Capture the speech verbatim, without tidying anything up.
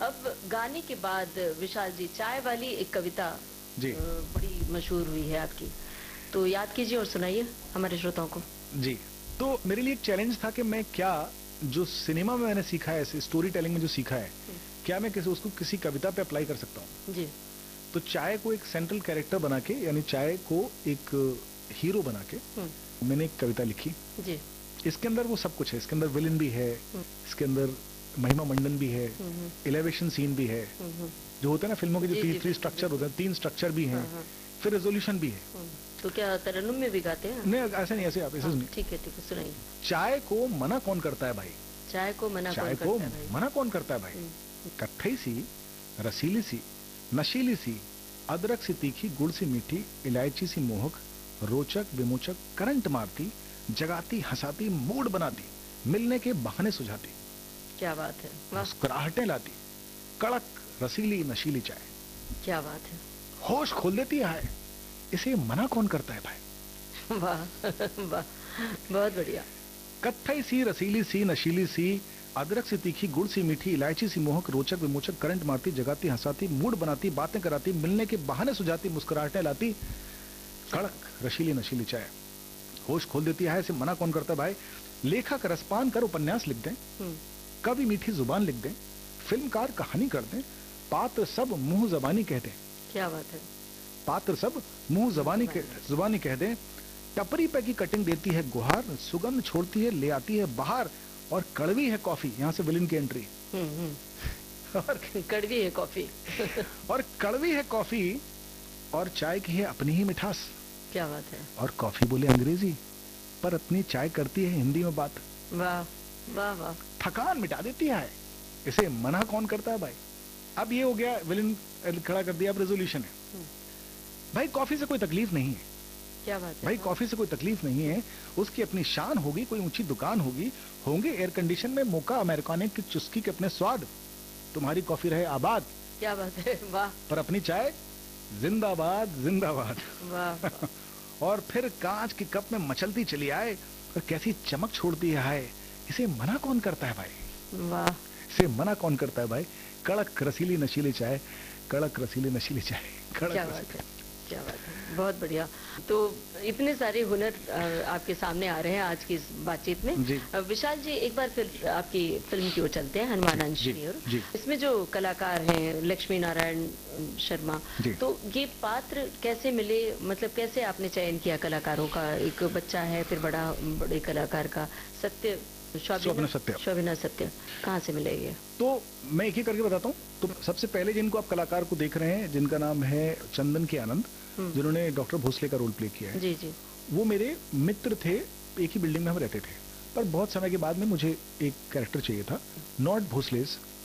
अब गाने के बाद विशाल जी, चाय वाली एक कविता जी बड़ी मशहूर हुई है आपकी, तो याद कीजिए और सुनाइए हमारे श्रोताओं को। जी, तो मेरे लिए एक चैलेंज था कि मैं क्या जो सिनेमा में मैंने सीखा है, स्टोरी टेलिंग में जो सीखा है, क्या मैं किसी उसको किसी कविता पे अप्लाई कर सकता हूँ। जी। तो चाय को एक सेंट्रल कैरेक्टर बना के, यानी चाय को एक हीरो बना के मैंने एक कविता लिखी। जी। इसके अंदर वो सब कुछ है, इसके अंदर विलन भी है, इसके अंदर महिमा मंडन भी है, एलिवेशन सीन भी है, जो होता है ना फिल्मों के जो थ्री थ्री स्ट्रक्चर होते हैं, तीन स्ट्रक्चर भी हैं, फिर रेजोल्यूशन भी है। तो क्या तरन्नुम में भी गाते हैं? नहीं, ऐसे नहीं, ऐसे आप ऐसे नहीं। ठीक है, ठीक है, सुनाइए। चाय को मना कौन करता है भाई? चाय को मना चाय कौन को करता है भाई? मना कौन करता है भाई? कत्थई सी, रसीली सी, नशीली सी, अदरक सी तीखी, गुड़ सी मीठी, इलायची सी मोहक, रोचक विमोचक, करंट मारती, जगाती हंसाती, मूड बनाती, मिलने के बहाने सुझाती। क्या बात है, मुस्कुराहटें लाती, कड़क रसीली नशीली चाय। क्या बात है, होश खोल देती है, इसे मना कौन करता है भाई? वाह वाह, बहुत बढ़िया। कत्थई सी, रसीली सी, नशीली सी, अदरक सी तीखी, गुड़ सी मीठी, इलायची सी मोहक, रोचक विमोचक, करंट मारती, जगाती हंसाती, मूड बनाती, बातें कराती, मिलने के बहाने सुझाती, मुस्कुराहटें लाती, कड़क रसीली नशीली चाय। होश खोल देती है, इसे मना कौन करता है भाई? लेखक रसपान कर उपन्यास लिख दें, कवि मीठी जुबान लिख दें, फिल्मकार कहानी कर दें, पात्र सब मुंह जबानी कह दें। क्या बात है, पात्र सब मुंह जबानी जुबानी कह दें, टपरी पे की कटिंग देती है गुहार, सुगंध छोड़ती है ले आती है बाहर, और कड़वी है कॉफी। यहाँ से विलन की एंट्री। और कड़वी है कॉफी और कड़वी है कॉफी, और चाय की है अपनी ही मिठास। क्या बात है। और कॉफी बोले अंग्रेजी, पर अपनी चाय करती है हिंदी में बात। वाह वाह वाह, थकान मिटा देती है, इसे मना कौन करता है भाई? अब ये हो गया, विलन खड़ा कर दिया, अब रेजोल्यूशन है। भाई कॉफी से कोई तकलीफ नहीं है। क्या बात है भाई, कॉफी से कोई तकलीफ नहीं है, उसकी अपनी शान होगी, कोई ऊंची दुकान होगी, होंगे एयर कंडीशन में मोका अमेरिकाने की चुस्की के अपने स्वाद, तुम्हारी कॉफी रहे आबाद। क्या बात है, वाह। पर अपनी चाय जिंदाबाद जिंदाबाद। वाह। और फिर कांच के कप में मचलती चली आए, और कैसी चमक छोड़ती है, इसे मना कौन करता है भाई? वाह। इसे मना कौन करता है भाई? कड़क रसीली नशीली चाय, कड़क रसीली नशीली चाय, कड़क। क्या बात है, क्या बात है, बहुत बढ़िया। तो इतने सारे हुनर आपके सामने आ रहे हैं आज की इस बातचीत में। जी। विशाल जी, एक बार फिर आपकी फिल्म की ओर चलते हैं, हनुमान अंश की ओर। इसमें जो कलाकार हैं, लक्ष्मी नारायण शर्मा, तो ये पात्र कैसे मिले, मतलब कैसे आपने चयन किया कलाकारों का? एक बच्चा है, फिर बड़ा बड़े कलाकार का, सत्य शोभना सत्य शोभना सत्य कहाँ से मिले ये? तो मैं एक ही करके बताता हूँ। तो सबसे पहले जिनको आप कलाकार को देख रहे हैं, जिनका नाम है चंदन के आनंद, जिन्होंने डॉक्टर भोसले का रोल प्ले किया है। जी जी। वो मेरे मित्र थे, एक ही बिल्डिंग में हम रहते थे, पर बहुत समय के बाद में मुझे एक कैरेक्टर चाहिए था। नॉट भोसलेस,